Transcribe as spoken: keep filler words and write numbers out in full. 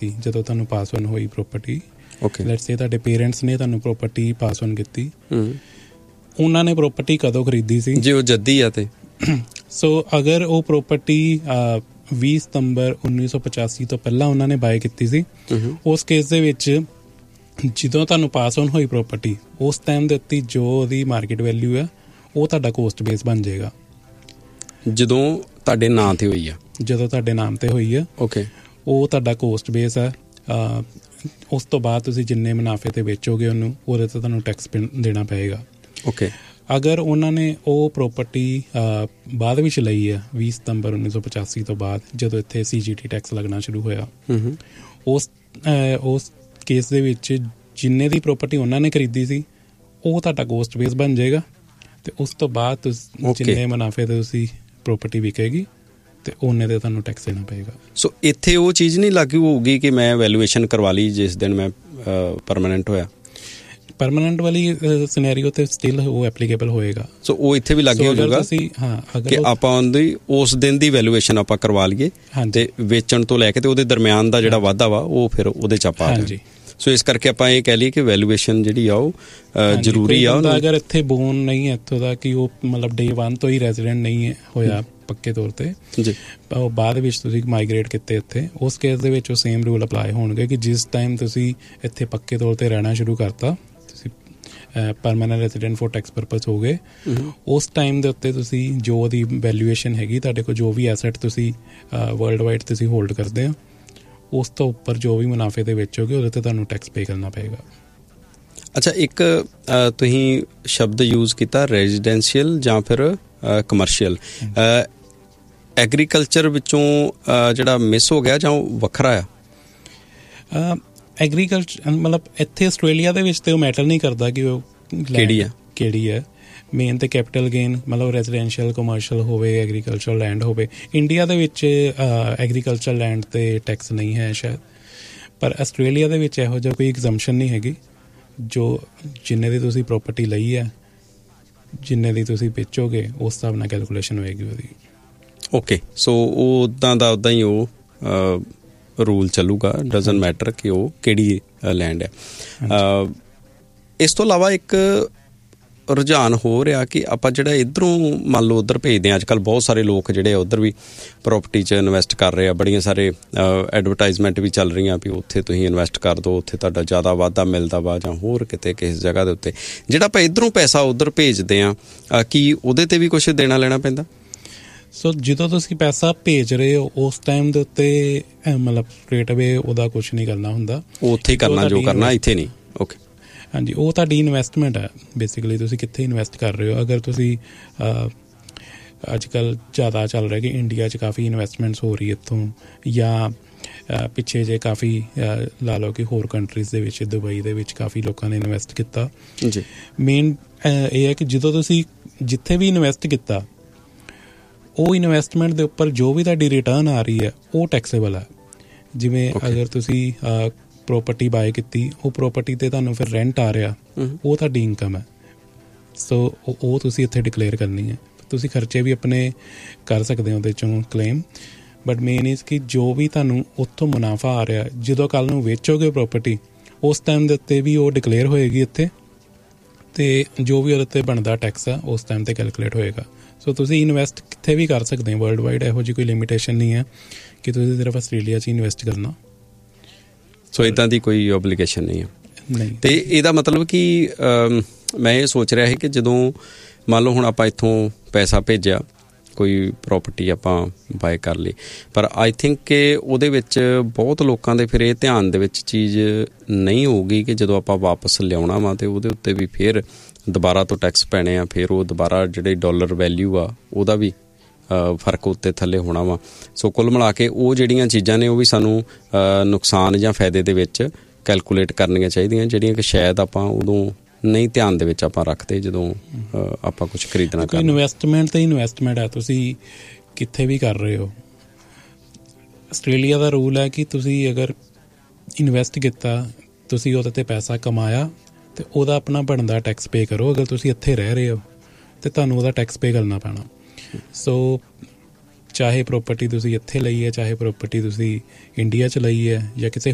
ਸੀ ਜਦੋਂ ਤੁਹਾਨੂੰ ਪਾਸ ਔਨ ਹੋਈ ਪ੍ਰੋਪਰਟੀ। ਓਕੇ, ਲੈਟਸ ਸੇ ਤੁਹਾਡੇ ਪੇਰੈਂਟਸ ਨੇ ਤੁਹਾਨੂੰ ਪ੍ਰੋਪਰਟੀ ਪਾਸ ਔਨ ਕੀਤੀ, ਉਹਨਾਂ ਨੇ ਪ੍ਰੋਪਰਟੀ ਕਦੋਂ ਖਰੀਦੀ ਸੀ? ਜੇ ਉਹ ਜੱਦੀ ਆ ਤੇ ਸੋ ਅਗਰ ਉਹ ਪ੍ਰੋਪਰਟੀ ਵੀਹ ਸਤੰਬਰ ਉੱਨੀ ਸੌ ਪਚਾਸੀ ਤੋਂ ਪਹਿਲਾਂ ਉਹਨਾਂ ਨੇ ਬਾਏ ਕੀਤੀ ਸੀ, ਉਸ ਕੇਸ ਦੇ ਵਿੱਚ ਜਦੋਂ ਤੁਹਾਨੂੰ ਪਾਸ ਔਨ ਹੋਈ ਪ੍ਰੋਪਰਟੀ ਉਸ ਟਾਈਮ ਦੇ ਉੱਤੇ ਜੋ ਉਹਦੀ ਮਾਰਕੀਟ ਵੈਲਿਊ ਹੈ ਉਹ ਤੁਹਾਡਾ ਕੋਸਟ ਬੇਸ ਬਣ ਜਾਏਗਾ। ਜਦੋਂ ਤੁਹਾਡੇ ਨਾਂ ਤੇ ਹੋਈ ਆ, ਜਦੋਂ ਤੁਹਾਡੇ ਨਾਮ ਤੇ ਹੋਈ ਆ, ਓਕੇ, ਉਹ ਤੁਹਾਡਾ ਕੋਸਟ ਬੇਸ ਹੈ। ਉਸ ਤੋਂ ਬਾਅਦ ਤੁਸੀਂ ਜਿੰਨੇ ਮੁਨਾਫੇ ਤੇ ਵੇਚੋਗੇ ਉਹਨੂੰ, ਉਹਦੇ ਤੇ ਤੁਹਾਨੂੰ ਟੈਕਸ ਦੇਣਾ ਪਏਗਾ। ਓਕੇ, ਅਗਰ ਉਹਨਾਂ ਨੇ ਉਹ ਪ੍ਰੋਪਰਟੀ ਬਾਅਦ ਵਿੱਚ ਲਈ ਹੈ ਵੀਹ ਸਤੰਬਰ ਉੱਨੀ ਸੌ ਪਚਾਸੀ ਤੋਂ ਬਾਅਦ, ਜਦੋਂ ਇੱਥੇ ਸੀ ਜੀ ਟੀ ਟੈਕਸ ਲੱਗਣਾ ਸ਼ੁਰੂ ਹੋਇਆ, ਉਸ ਉਸ ਕੇਸ ਦੇ ਵਿੱਚ ਜਿੰਨੇ ਦੀ ਪ੍ਰੋਪਰਟੀ ਉਹਨਾਂ ਨੇ ਖਰੀਦੀ ਸੀ ਉਹ ਤੁਹਾਡਾ ਕੋਸਟ ਬੇਸ ਬਣ ਜਾਏਗਾ, ਅਤੇ ਉਸ ਤੋਂ ਬਾਅਦ ਤੁਸੀਂ ਜਿੰਨੇ ਮੁਨਾਫੇ ਤੇ ਤੁਸੀਂ ਪ੍ਰੋਪਰਟੀ ਵਿਕੇਗੀ ਅਤੇ ਉਹਨੇ 'ਤੇ ਤੁਹਾਨੂੰ ਟੈਕਸ ਦੇਣਾ ਪਏਗਾ। ਸੋ ਇੱਥੇ ਉਹ ਚੀਜ਼ ਨਹੀਂ ਲਾਗੂ ਹੋਊਗੀ ਕਿ ਮੈਂ ਵੈਲੂਏਸ਼ਨ ਕਰਵਾ ਲਈ ਜਿਸ ਦਿਨ ਮੈਂ ਪਰਮਾਨੈਂਟ ਹੋਇਆ? ਪਰਮਾਨੈਂਟ ਵਾਲੀ ਸਿਨੈਰੀਓ ਤੇ ਸਟਿਲ ਉਹ ਐਪਲੀਕੇਬਲ ਹੋਏਗਾ। ਸੋ ਉਹ ਇੱਥੇ ਵੀ ਲਾਗੂ ਹੋ ਜਾਊਗਾ ਕਿ ਆਪਾਂ ਉਹਦੀ ਉਸ ਦਿਨ ਦੀ ਵੈਲੂਏਸ਼ਨ ਆਪਾਂ ਕਰਵਾ ਲਈਏ ਤੇ ਵੇਚਣ ਤੋਂ ਲੈ ਕੇ ਤੇ ਉਹਦੇ ਦਰਮਿਆਨ ਦਾ ਜਿਹੜਾ ਵਾਧਾ ਵਾ ਉਹ ਫਿਰ ਉਹਦੇ 'ਚ ਆਪਾਂ। ਹਾਂਜੀ, ਸੋ ਇਸ ਕਰਕੇ ਆਪਾਂ ਇਹ ਕਹਿ ਲਈਏ ਕਿ ਵੈਲੂਏਸ਼ਨ ਜਿਹੜੀ ਆ ਉਹ ਜ਼ਰੂਰੀ ਆ। ਅਗਰ ਇੱਥੇ ਬੋਨ ਨਹੀਂ ਹੈ ਇੱਥੋਂ ਦਾ, ਕਿ ਉਹ ਮਤਲਬ ਡੇ ਵਨ ਤੋਂ ਹੀ ਰੈਜ਼ੀਡੈਂਟ ਨਹੀਂ ਹੋਇਆ ਪੱਕੇ ਤੌਰ ਤੇ ਜੀ, ਉਹ ਬਾਅਦ ਵਿੱਚ ਤੁਸੀਂ ਮਾਈਗ੍ਰੇਟ ਕੀਤੇ ਇੱਥੇ, ਉਸ ਕੇਸ ਦੇ ਵਿੱਚ ਉਹ ਸੇਮ ਰੂਲ ਅਪਲਾਈ ਹੋਣਗੇ ਕਿ ਜਿਸ ਟਾਈਮ ਤੁਸੀਂ ਇੱਥੇ ਪੱਕੇ ਤੌਰ ਤੇ ਰਹਿਣਾ ਸ਼ੁਰੂ ਕਰਤਾ, permanent resident four tax purpose ਹੋ ਗਏ, ਉਸ ਟਾਈਮ ਦੇ ਉੱਤੇ ਤੁਸੀਂ ਜੋ ਉਹਦੀ ਵੈਲਿਊਏਸ਼ਨ ਹੈਗੀ ਤੁਹਾਡੇ ਕੋਲ, ਜੋ ਵੀ ਐਸੈਟ ਤੁਸੀਂ ਵਰਲਡ ਵਾਈਡ ਤੁਸੀਂ ਹੋਲਡ ਕਰਦੇ ਹੋ, ਉਸ ਤੋਂ ਉੱਪਰ ਜੋ ਵੀ ਮੁਨਾਫੇ ਦੇ ਵੇਚੋਗੇ ਉਹਦੇ 'ਤੇ ਤੁਹਾਨੂੰ ਟੈਕਸ ਪੇ ਕਰਨਾ ਪਏਗਾ। ਅੱਛਾ, ਇੱਕ ਤੁਸੀਂ ਸ਼ਬਦ ਯੂਜ਼ ਕੀਤਾ ਰੈਜ਼ੀਡੈਂਸ਼ੀਅਲ ਜਾਂ ਫਿਰ ਕਮਰਸ਼ੀਅਲ, ਐਗਰੀਕਲਚਰ ਵਿੱਚੋਂ ਜਿਹੜਾ ਮਿਸ ਹੋ ਗਿਆ ਜਾਂ ਉਹ ਵੱਖਰਾ ਆ? ਐਗਰੀਕਲਚਰ ਮਤਲਬ ਇੱਥੇ ਆਸਟ੍ਰੇਲੀਆ ਦੇ ਵਿੱਚ ਤੇ ਉਹ ਮੈਟਰ ਨਹੀਂ ਕਰਦਾ ਕਿ ਉਹ ਕਿਹੜੀ ਆ ਕਿਹੜੀ ਹੈ ਮੇਨ ਤੇ ਕੈਪੀਟਲ ਗੇਨ ਮਤਲਬ ਰੈਜ਼ੀਡੈਂਸ਼ੀਅਲ ਕਮਰਸ਼ੀਅਲ ਹੋਵੇ, ਐਗਰੀਕਲਚਰ ਲੈਂਡ ਹੋਵੇ। ਇੰਡੀਆ ਦੇ ਵਿੱਚ ਐਗਰੀਕਲਚਰ ਲੈਂਡ 'ਤੇ ਟੈਕਸ ਨਹੀਂ ਹੈ ਸ਼ਾਇਦ, ਪਰ ਆਸਟ੍ਰੇਲੀਆ ਦੇ ਵਿੱਚ ਇਹੋ ਜਿਹਾ ਕੋਈ ਐਗਜ਼ੰਪਸ਼ਨ ਨਹੀਂ ਹੈਗੀ। ਜੋ ਜਿੰਨੇ ਦੀ ਤੁਸੀਂ ਪ੍ਰੋਪਰਟੀ ਲਈ ਹੈ, ਜਿੰਨੇ ਦੀ ਤੁਸੀਂ ਵੇਚੋਗੇ, ਉਸ ਹਿਸਾਬ ਨਾਲ ਕੈਲਕੂਲੇਸ਼ਨ ਹੋਏਗੀ ਉਹਦੀ। ਓਕੇ, ਸੋ ਉਹ ਉੱਦਾਂ ਦਾ ਉੱਦਾਂ ਹੀ ਉਹ ਰੂਲ ਚੱਲੂਗਾ, ਡਜ਼ਨਟ ਮੈਟਰ ਕਿ ਉਹ ਕਿਹੜੀ ਲੈਂਡ ਹੈ। ਇਸ ਤੋਂ ਇਲਾਵਾ ਇੱਕ ਰੁਝਾਨ ਹੋ ਰਿਹਾ ਕਿ ਆਪਾਂ ਜਿਹੜਾ ਇੱਧਰੋਂ ਮੰਨ ਲਓ ਉੱਧਰ ਭੇਜਦੇ ਹਾਂ, ਅੱਜ ਕੱਲ੍ਹ ਬਹੁਤ ਸਾਰੇ ਲੋਕ ਜਿਹੜੇ ਆ ਉੱਧਰ ਵੀ ਪ੍ਰੋਪਰਟੀ 'ਚ ਇਨਵੈਸਟ ਕਰ ਰਹੇ ਆ, ਬੜੀਆਂ ਸਾਰੇ ਐਡਵਰਟਾਈਜ਼ਮੈਂਟ ਵੀ ਚੱਲ ਰਹੀਆਂ ਵੀ ਉੱਥੇ ਤੁਸੀਂ ਇਨਵੈਸਟ ਕਰ ਦਿਓ, ਉੱਥੇ ਤੁਹਾਡਾ ਜ਼ਿਆਦਾ ਵਾਧਾ ਮਿਲਦਾ ਵਾ, ਜਾਂ ਹੋਰ ਕਿਤੇ ਕਿਸੇ ਜਗ੍ਹਾ ਦੇ ਉੱਤੇ। ਜਿਹੜਾ ਆਪਾਂ ਇੱਧਰੋਂ ਪੈਸਾ ਉੱਧਰ ਭੇਜਦੇ ਹਾਂ, ਕੀ ਉਹਦੇ 'ਤੇ ਵੀ ਕੁਛ ਦੇਣਾ ਲੈਣਾ ਪੈਂਦਾ? ਸੋ ਜਦੋਂ ਤੁਸੀਂ ਪੈਸਾ ਭੇਜ ਰਹੇ ਹੋ ਉਸ ਟਾਈਮ ਦੇ ਉੱਤੇ ਮਤਲਬ ਸਟ੍ਰੇਟ ਅਵੇ ਉਹਦਾ ਕੁਛ ਨਹੀਂ ਕਰਨਾ ਹੁੰਦਾ, ਉਹ ਉੱਥੇ ਹੀ ਕਰਨਾ ਜੋ ਕਰਨਾ, ਇੱਥੇ ਨਹੀਂ। ਓਕੇ, ਹਾਂਜੀ, ਉਹ ਤੁਹਾਡੀ ਇਨਵੈਸਟਮੈਂਟ ਹੈ ਬੇਸਿਕਲੀ, ਤੁਸੀਂ ਕਿੱਥੇ ਇਨਵੈਸਟ ਕਰ ਰਹੇ ਹੋ। ਅਗਰ ਤੁਸੀਂ ਅੱਜ ਕੱਲ੍ਹ ਜ਼ਿਆਦਾ ਚੱਲ ਰਿਹਾ ਕਿ ਇੰਡੀਆ 'ਚ ਕਾਫੀ ਇਨਵੈਸਟਮੈਂਟਸ ਹੋ ਰਹੀ ਇੱਥੋਂ, ਜਾਂ ਪਿੱਛੇ ਜੇ ਕਾਫੀ ਲਾ ਲਓ ਕਿ ਹੋਰ ਕੰਟਰੀਜ਼ ਦੇ ਵਿੱਚ, ਦੁਬਈ ਦੇ ਵਿੱਚ ਕਾਫੀ ਲੋਕਾਂ ਨੇ ਇਨਵੈਸਟ ਕੀਤਾ ਜੀ। ਮੇਨ ਇਹ ਹੈ ਕਿ ਜਦੋਂ ਤੁਸੀਂ ਜਿੱਥੇ ਵੀ ਇਨਵੈਸਟ ਕੀਤਾ, ਉਹ ਇਨਵੈਸਟਮੈਂਟ ਦੇ ਉੱਪਰ ਜੋ ਵੀ ਤੁਹਾਡੀ ਰਿਟਰਨ ਆ ਰਹੀ ਹੈ ਉਹ ਟੈਕਸੇਬਲ ਹੈ। ਜਿਵੇਂ ਅਗਰ ਤੁਸੀਂ ਪ੍ਰੋਪਰਟੀ ਬਾਏ ਕੀਤੀ, ਉਹ ਪ੍ਰੋਪਰਟੀ 'ਤੇ ਤੁਹਾਨੂੰ ਫਿਰ ਰੈਂਟ ਆ ਰਿਹਾ, ਉਹ ਤੁਹਾਡੀ ਇਨਕਮ ਹੈ। ਸੋ ਉਹ ਤੁਸੀਂ ਇੱਥੇ ਡਿਕਲੇਅਰ ਕਰਨੀ ਹੈ। ਤੁਸੀਂ ਖਰਚੇ ਵੀ ਆਪਣੇ ਕਰ ਸਕਦੇ ਹੋ ਉਹਦੇ 'ਚੋਂ ਕਲੇਮ, ਬਟ ਮੇਨ ਇਜ਼ ਕਿ ਜੋ ਵੀ ਤੁਹਾਨੂੰ ਉੱਥੋਂ ਮੁਨਾਫਾ ਆ ਰਿਹਾ, ਜਦੋਂ ਕੱਲ੍ਹ ਨੂੰ ਵੇਚੋਗੇ ਪ੍ਰੋਪਰਟੀ, ਉਸ ਟਾਈਮ ਦੇ ਉੱਤੇ ਵੀ ਉਹ ਡਿਕਲੇਅਰ ਹੋਏਗੀ ਇੱਥੇ, ਅਤੇ ਜੋ ਵੀ ਉਹਦੇ ਉੱਤੇ ਬਣਦਾ ਟੈਕਸ ਆ ਉਸ ਟਾਈਮ 'ਤੇ ਕੈਲਕੂਲੇਟ ਹੋਏਗਾ। ਸੋ ਤੁਸੀਂ ਇਨਵੈਸਟ ਕਿੱਥੇ ਵੀ ਕਰ ਸਕਦੇ ਹੋ ਵਰਲਡ ਵਾਈਡ, ਇਹੋ ਜਿਹੀ ਕੋਈ ਲਿਮੀਟੇਸ਼ਨ ਨਹੀਂ ਹੈ ਕਿ ਤੁਸੀਂ ਸਿਰਫ ਆਸਟ੍ਰੇਲੀਆ 'ਚ ਇਨਵੈਸਟ ਕਰਨਾ। ਸੋ ਇੱਦਾਂ ਦੀ ਕੋਈ ਓਬਲੀਗੇਸ਼ਨ ਨਹੀਂ ਹੈ। ਨਹੀਂ, ਅਤੇ ਇਹਦਾ ਮਤਲਬ ਕਿ ਮੈਂ ਇਹ ਸੋਚ ਰਿਹਾ ਸੀ ਕਿ ਜਦੋਂ ਮੰਨ ਲਓ ਹੁਣ ਆਪਾਂ ਇੱਥੋਂ ਪੈਸਾ ਭੇਜਿਆ, ਕੋਈ ਪ੍ਰੋਪਰਟੀ ਆਪਾਂ ਬਾਏ ਕਰ ਲਈ, ਪਰ ਆਈ ਥਿੰਕ ਕਿ ਉਹਦੇ ਵਿੱਚ ਬਹੁਤ ਲੋਕਾਂ ਦੇ ਫਿਰ ਇਹ ਧਿਆਨ ਦੇ ਵਿੱਚ ਚੀਜ਼ ਨਹੀਂ ਹੋਊਗੀ ਕਿ ਜਦੋਂ ਆਪਾਂ ਵਾਪਸ ਲਿਆਉਣਾ ਵਾ ਅਤੇ ਉਹਦੇ ਉੱਤੇ ਵੀ ਫਿਰ ਦੁਬਾਰਾ ਤੋਂ ਟੈਕਸ ਪੈਣੇ ਆ, ਫਿਰ ਉਹ ਦੁਬਾਰਾ ਜਿਹੜੇ ਡਾਲਰ ਵੈਲਿਊ ਆ ਉਹਦਾ ਵੀ ਫਰਕ ਉੱਤੇ ਥੱਲੇ ਹੋਣਾ ਵਾ। ਸੋ ਕੁੱਲ ਮਿਲਾ ਕੇ ਉਹ ਜਿਹੜੀਆਂ ਚੀਜ਼ਾਂ ਨੇ ਉਹ ਵੀ ਸਾਨੂੰ ਨੁਕਸਾਨ ਜਾਂ ਫਾਇਦੇ ਦੇ ਵਿੱਚ ਕੈਲਕੂਲੇਟ ਕਰਨੀਆਂ ਚਾਹੀਦੀਆਂ, ਜਿਹੜੀਆਂ ਕਿ ਸ਼ਾਇਦ ਆਪਾਂ ਉਦੋਂ ਨਹੀਂ ਧਿਆਨ ਦੇ ਵਿੱਚ ਆਪਾਂ ਰੱਖਦੇ ਜਦੋਂ ਆਪਾਂ ਕੁਛ ਖਰੀਦਣਾ ਕਰਨਾ। ਇਨਵੈਸਟਮੈਂਟ ਤੇ ਇਨਵੈਸਟਮੈਂਟ ਹੈ, ਤੁਸੀਂ ਕਿੱਥੇ ਵੀ ਕਰ ਰਹੇ ਹੋ। ਆਸਟ੍ਰੇਲੀਆ ਦਾ ਰੂਲ ਹੈ ਕਿ ਤੁਸੀਂ ਅਗਰ ਇਨਵੈਸਟ ਕੀਤਾ, ਤੁਸੀਂ ਉਹਦੇ 'ਤੇ ਪੈਸਾ ਕਮਾਇਆ, ਅਤੇ ਉਹਦਾ ਆਪਣਾ ਬਣਦਾ ਟੈਕਸ ਪੇ ਕਰੋ। ਅਗਰ ਤੁਸੀਂ ਇੱਥੇ ਰਹਿ ਰਹੇ ਹੋ ਤਾਂ ਤੁਹਾਨੂੰ ਉਹਦਾ ਟੈਕਸ ਪੇ ਕਰਨਾ ਪੈਣਾ। ਸੋ ਚਾਹੇ ਪ੍ਰੋਪਰਟੀ ਤੁਸੀਂ ਇੱਥੇ ਲਈ ਹੈ, ਚਾਹੇ ਪ੍ਰੋਪਰਟੀ ਤੁਸੀਂ ਇੰਡੀਆ 'ਚ ਲਈ ਹੈ, ਜਾਂ ਕਿਸੇ